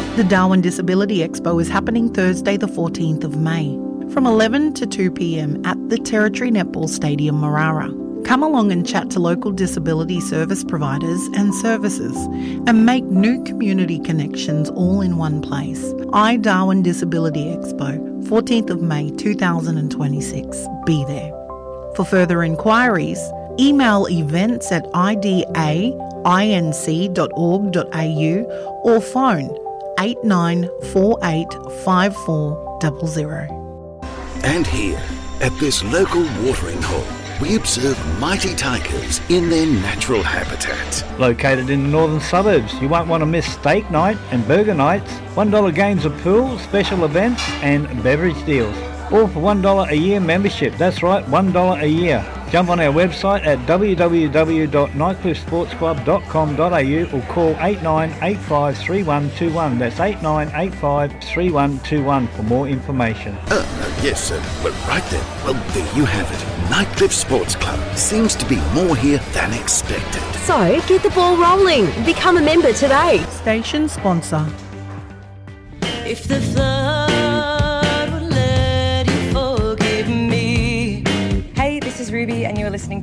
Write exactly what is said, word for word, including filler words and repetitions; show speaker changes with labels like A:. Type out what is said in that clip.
A: The Darwin Disability Expo is happening Thursday the fourteenth of May from eleven to two p.m. at the Territory Netball Stadium, Marara. Come along and chat to local disability service providers and services and make new community connections all in one place. I Darwin Disability Expo, fourteenth of May two thousand twenty-six. Be there. For further inquiries, email events at i d a inc dot org dot a u or phone eight nine four eight five four zero zero.
B: And here, at this local watering hole, we observe mighty tigers in their natural habitat.
C: Located in the northern suburbs, you won't want to miss steak night and burger nights, one dollar games of pool, special events and beverage deals. All for one dollar a year membership. That's right, one dollar a year. Jump on our website at w w w dot nightcliff sports club dot com dot a u or call eight nine eight five three one two one. That's eight nine eight five three one two one for more information.
B: Uh, yes, sir. Well, right then. Well, there you have it. Nightcliff Sports Club. Seems to be more here than expected.
D: So, get the ball rolling. Become a member today.
A: Station sponsor.
E: If the